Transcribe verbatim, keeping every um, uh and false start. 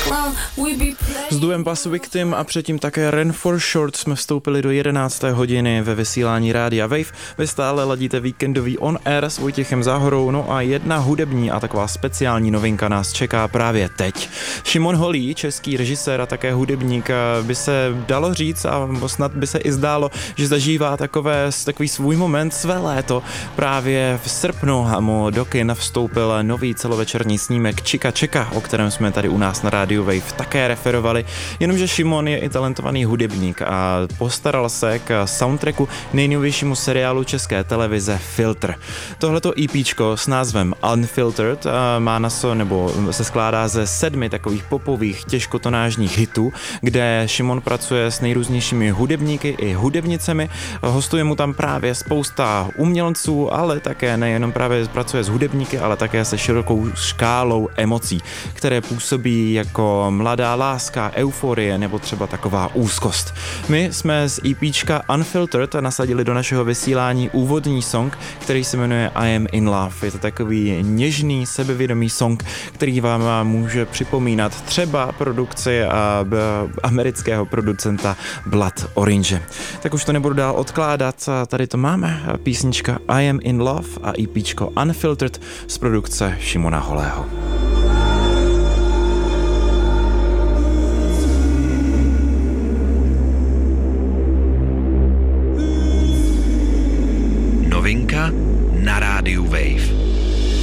S duem Bass Victim a předtím také Ren for Short jsme vstoupili do jedenácté hodiny ve vysílání Rádia Wave. Vy stále ladíte víkendový On Air s Vojtěchem Záhorou, no a jedna hudební a taková speciální novinka nás čeká právě teď. Šimon Holý, český režisér a také hudebník, by se dalo říct a snad by se i zdálo, že zažívá takové, takový svůj moment, své léto. Právě v srpnu mu do kin vstoupil nový celovečerní snímek Čika Čeka, o kterém jsme tady u nás na Rádiu Wave také referovali, jenomže Šimon je i talentovaný hudebník a postaral se k soundtracku nejnovějšímu seriálu české televize Filtr. Tohleto EPčko s názvem Unfiltered má na so, nebo se skládá ze sedmi takových popových těžkotonážních hitů, kde Šimon pracuje s nejrůznějšími hudebníky i hudebnicemi. Hostuje mu tam právě spousta umělců, ale také nejenom právě pracuje s hudebníky, ale také se širokou škálou emocí, které působí jako mladá láska, euforie nebo třeba taková úzkost. My jsme z EPčka Unfiltered nasadili do našeho vysílání úvodní song, který se jmenuje I Am In Love. Je to takový něžný, sebevědomý song, který vám může připomínat třeba produkci a amerického producenta Blood Orange. Tak už to nebudu dál odkládat, tady to máme, písnička I Am In Love a EPčko Unfiltered z produkce Šimona Holého.